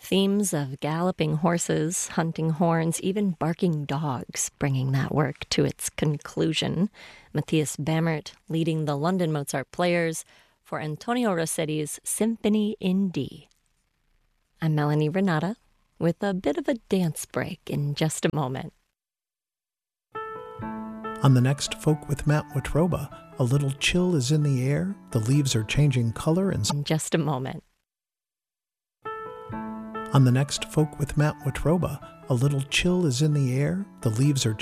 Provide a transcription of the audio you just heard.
Themes of galloping horses, hunting horns, even barking dogs, bringing that work to its conclusion. Matthias Bammert leading the London Mozart Players for Antonio Rossetti's Symphony in D. I'm Melanie Renata with a bit of a dance break in just a moment. On the next Folk with Matt Watroba, a little chill is in the air, the leaves are changing color and... In just a moment. On the next Folk with Matt Watroba, a little chill is in the air, the leaves are